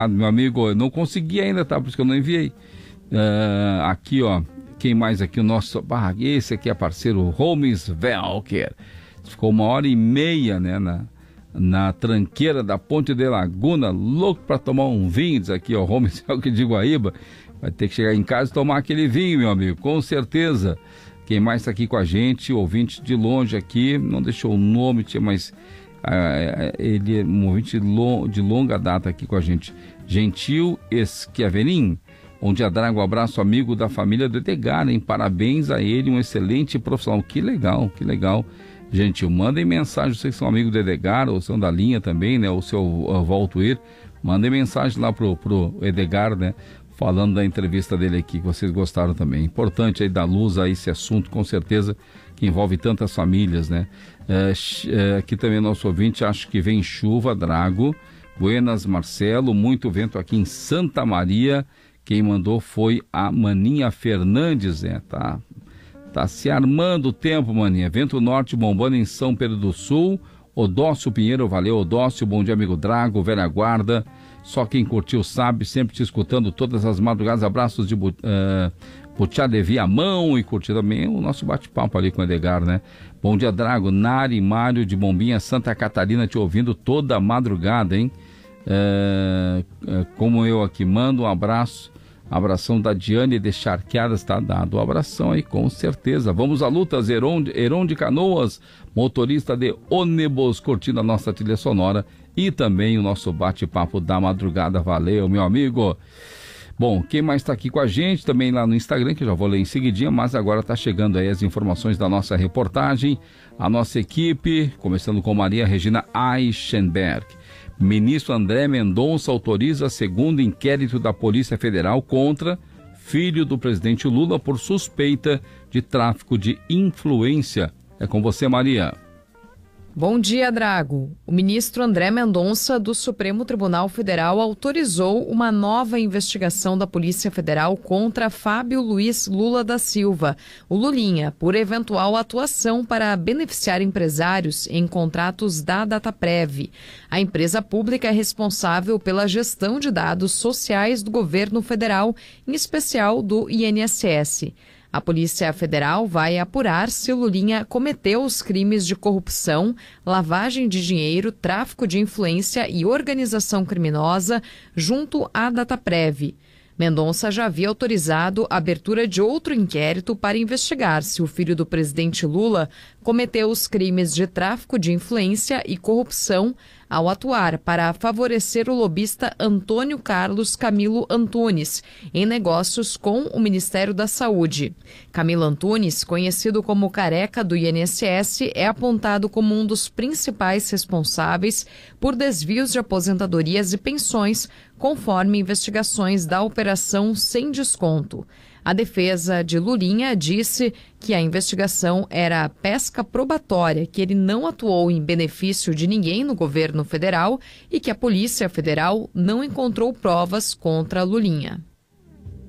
Meu amigo, eu não consegui ainda, tá? Por isso que eu não enviei. Aqui, ó, quem mais aqui? O nosso... esse aqui é parceiro, Holmes Velker. Ficou 1h30, né, na tranqueira da Ponte de Laguna, louco para tomar um vinho, diz aqui, ó, Holmes Velker de Guaíba. Vai ter que chegar em casa e tomar aquele vinho, meu amigo, com certeza. Quem mais está aqui com a gente, ouvinte de longe aqui, não deixou o nome, mas ele é um ouvinte de longa data aqui com a gente. Gentil Esquiaverim, onde Drago, um abraço, amigo da família do Edgar, hein? Parabéns a ele, um excelente profissional. Que legal, que legal. Gentil, mandem mensagem, vocês que são amigos do Edgar, ou são da linha também, né? O seu Valtuir, mandem mensagem lá pro Edgar, né? Falando da entrevista dele aqui, que vocês gostaram também. Importante aí dar luz a esse assunto, com certeza, que envolve tantas famílias, né? Aqui também nosso ouvinte, acho que vem chuva, Drago. Buenas, Marcelo, muito vento aqui em Santa Maria. Quem mandou foi a Maninha Fernandes, né? Tá se armando o tempo, Maninha. Vento norte bombando em São Pedro do Sul. Odócio Pinheiro, valeu, Odócio. Bom dia, amigo Drago, velha guarda. Só quem curtiu sabe, sempre te escutando todas as madrugadas. Abraços de Butiá de Viamão e curtir também o nosso bate-papo ali com o Edgar, né? Bom dia, Drago. Nari Mário de Bombinha, Santa Catarina, te ouvindo toda madrugada, hein? Como eu aqui, mando um abraço. Abração da Diane de Charqueadas, tá dado. Um abração aí, com certeza. Vamos à luta, Heron de Canoas, motorista de ônibus, curtindo a nossa trilha sonora e também o nosso bate-papo da madrugada. Valeu, meu amigo. Bom, quem mais está aqui com a gente também lá no Instagram, que eu já vou ler em seguidinha, mas agora está chegando aí as informações da nossa reportagem. A nossa equipe, começando com Maria Regina Eichenberg. Ministro André Mendonça autoriza segundo inquérito da Polícia Federal contra filho do presidente Lula por suspeita de tráfico de influência. É com você, Maria. Bom dia, Drago. O ministro André Mendonça, do Supremo Tribunal Federal, autorizou uma nova investigação da Polícia Federal contra Fábio Luiz Lula da Silva, o Lulinha, por eventual atuação para beneficiar empresários em contratos da Dataprev. A empresa pública é responsável pela gestão de dados sociais do governo federal, em especial do INSS. A Polícia Federal vai apurar se Lulinha cometeu os crimes de corrupção, lavagem de dinheiro, tráfico de influência e organização criminosa junto à Dataprev. Mendonça já havia autorizado a abertura de outro inquérito para investigar se o filho do presidente Lula cometeu os crimes de tráfico de influência e corrupção ao atuar para favorecer o lobista Antônio Carlos Camilo Antunes em negócios com o Ministério da Saúde. Camilo Antunes, conhecido como Careca do INSS, é apontado como um dos principais responsáveis por desvios de aposentadorias e pensões, conforme investigações da Operação Sem Desconto. A defesa de Lulinha disse que a investigação era pesca probatória, que ele não atuou em benefício de ninguém no governo federal e que a Polícia Federal não encontrou provas contra Lulinha.